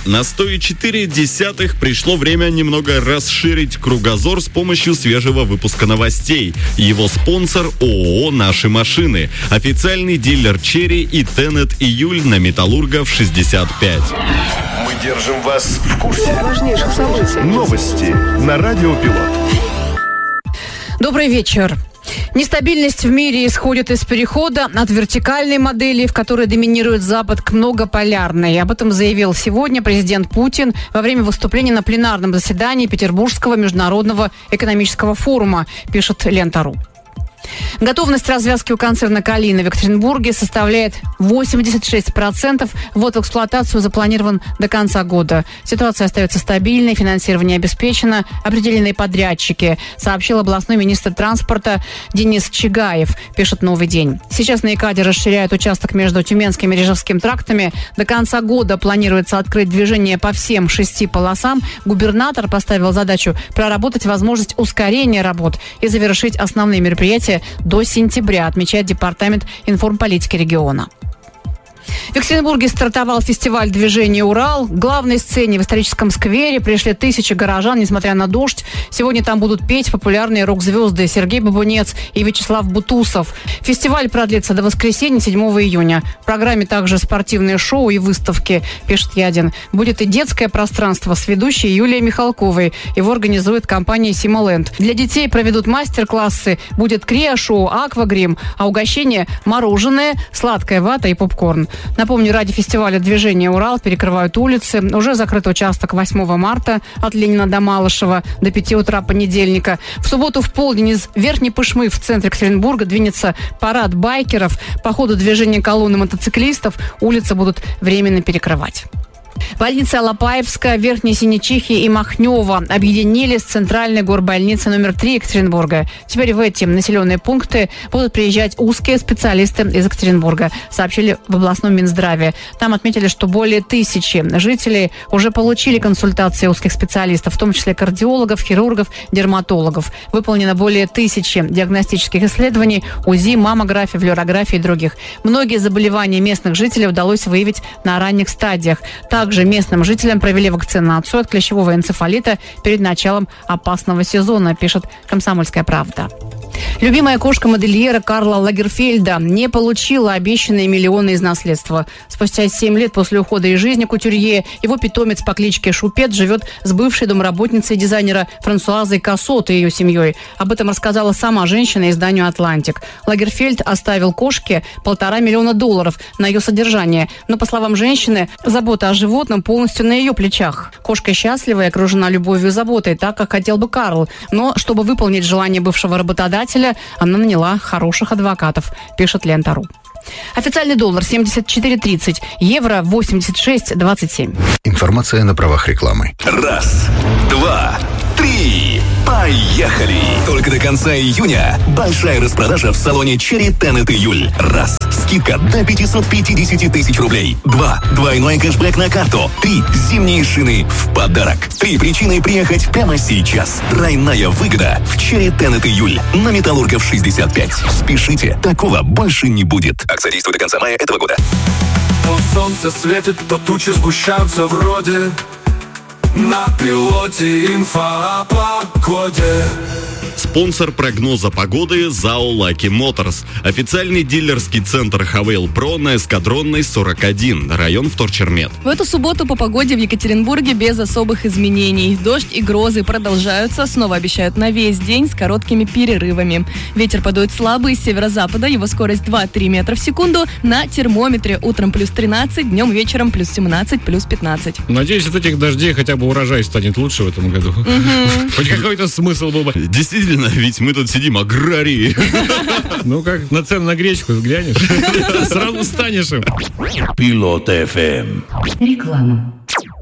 На 104 пришло время немного расширить кругозор с помощью свежего выпуска новостей. Его спонсор ООО «Наши машины». Официальный дилер «Черри» и «Тенет Июль» на Металлургов 65. Мы держим вас в курсе важнейших событий. Новости на Радио Пилот. Добрый вечер. Нестабильность в мире исходит из перехода от вертикальной модели, в которой доминирует Запад, к многополярной. Об этом заявил сегодня президент Путин во время выступления на пленарном заседании Петербургского международного экономического форума, пишет Лента.ру. Готовность развязки у концерна «Калина» в Екатеринбурге составляет 86%. Ввод в эксплуатацию запланирован до конца года. Ситуация остается стабильной, финансирование обеспечено, определенные подрядчики, сообщил областной министр транспорта Денис Чигаев, пишет «Новый день». Сейчас на ИКАДе расширяют участок между Тюменским и Рижевским трактами. До конца года планируется открыть движение по всем 6 полосам. Губернатор поставил задачу проработать возможность ускорения работ и завершить основные мероприятия до сентября, отмечает Департамент информполитики региона. В Екатеринбурге стартовал фестиваль движения «Урал». К главной сцене в историческом сквере пришли тысячи горожан, несмотря на дождь. Сегодня там будут петь популярные рок-звезды Сергей Бабунец и Вячеслав Бутусов. Фестиваль продлится до воскресенья, 7 июня. В программе также спортивные шоу и выставки, пишет Ядин. Будет и детское пространство с ведущей Юлией Михалковой. Его организует компания «Симоленд». Для детей проведут мастер-классы, будет крио-шоу, аквагрим, а угощение – мороженое, сладкая вата и попкорн. Напомню, ради фестиваля движения «Урал» перекрывают улицы. Уже закрыт участок 8 марта от Ленина до Малышева до 5 утра понедельника. В субботу в полдень из Верхней Пышмы в центре Екатеринбурга двинется парад байкеров. По ходу движения колонны мотоциклистов улицы будут временно перекрывать. Больницы Алапаевска, Верхней Синечихи и Махнева объединились с центральной горбольницей номер 3 Екатеринбурга. Теперь в эти населенные пункты будут приезжать узкие специалисты из Екатеринбурга, сообщили в областном Минздраве. Там отметили, что более 1000 жителей уже получили консультации узких специалистов, в том числе кардиологов, хирургов, дерматологов. Выполнено более 1000 диагностических исследований, УЗИ, маммографии, флюорографии и других. Многие заболевания местных жителей удалось выявить на ранних стадиях. Также местным жителям провели вакцинацию от клещевого энцефалита перед началом опасного сезона, пишет «Комсомольская правда». Любимая кошка модельера Карла Лагерфельда не получила обещанные миллионы из наследства. Спустя 7 лет после ухода из жизни кутюрье его питомец по кличке Шупет живет с бывшей домработницей дизайнера Франсуазой Кассот и ее семьей. Об этом рассказала сама женщина изданию «Атлантик». Лагерфельд оставил кошке $1,5 миллиона на ее содержание. Но, по словам женщины, забота о животном полностью на ее плечах. Кошка счастлива и окружена любовью и заботой, так, как хотел бы Карл. Но, чтобы выполнить желание бывшего работодателя, она наняла хороших адвокатов, пишет Лента.ру. Официальный доллар 74.30, евро 86.27. Информация на правах рекламы. 1, 2, 3. Поехали! Только до конца июня большая распродажа в салоне «Черри» «Тенет Июль». 1. Скидка до 550 тысяч рублей. 2. Двойной кэшбэк на карту. 3. Зимние шины в подарок. 3 причины приехать прямо сейчас. Тройная выгода в «Черри» «Тенет Июль» на Металлургов 65. Спешите, такого больше не будет. Акция действует до конца мая этого года. То солнце светит, то тучи сгущаются вроде. На пилоте инфо о погоде. Спонсор прогноза погоды ЗАО «Лаки Моторс». Официальный дилерский центр «Хавейл Про» на Эскадронной 41, район Вторчермет. В эту субботу по погоде в Екатеринбурге без особых изменений. Дождь и грозы продолжаются, снова обещают на весь день с короткими перерывами. Ветер подует слабый с северо-запада, его скорость 2-3 метра в секунду. На термометре утром плюс 13, днем вечером плюс 17, плюс 15. Надеюсь, от этих дождей хотя бы урожай станет лучше в этом году. Хоть какой-то смысл был бы. Действительно, ведь мы тут сидим аграрии. Ну как, на цену на гречку взглянешь, сразу станешь им. Пилот ФМ. Реклама.